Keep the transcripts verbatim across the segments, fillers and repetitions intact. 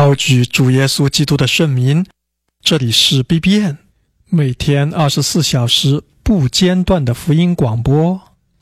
高举主耶稣基督的圣名，这里是 B B N， 每天二十四小时不间断的福音广播。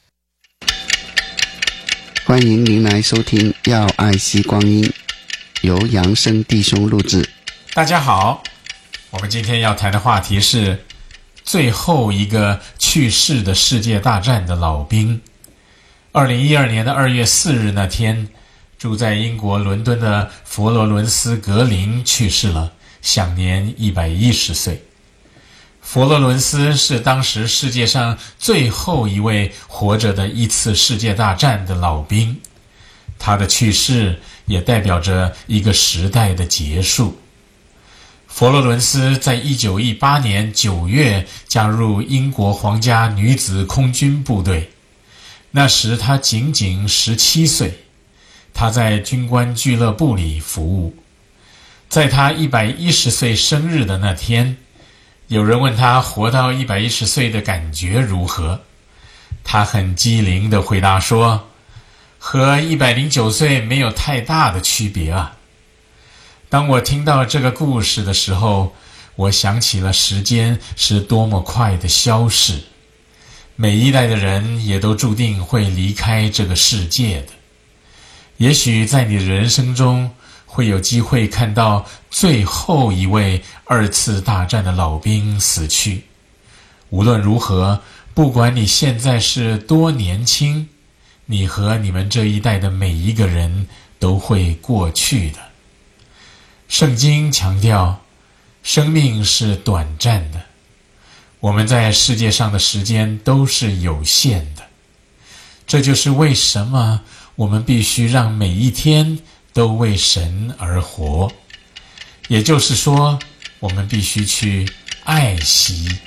欢迎您来收听《要爱惜光阴》，由杨生弟兄录制。 大家好，我们今天要谈的话题是最后一个去世的世界大战的老兵。二零一二年的二月四日那天，住在英国伦敦的佛罗伦斯·格林去世了，享年一百一十岁。佛罗伦斯是当时世界上最后一位活着的一次世界大战的老兵，他的去世也代表着一个时代的结束。佛罗伦斯在一九一八年九月加入英国皇家女子空军部队，那时他仅仅十七岁。他在军官俱乐部里服务。在他一百一十岁生日的那天，有人问他活到一百一十岁的感觉如何，他很机灵地回答说，和一百零九岁没有太大的区别啊。当我听到这个故事的时候，我想起了时间是多么快的消逝，每一代的人也都注定会离开这个世界的。也许在你的人生中会有机会看到最后一位二次大战的老兵死去。无论如何，不管你现在是多年轻，你和你们这一代的每一个人都会过去的。圣经强调，生命是短暂的，我们在世界上的时间都是有限的。这就是为什么我们必须让每一天都为神而活，也就是说，我们必须去爱惜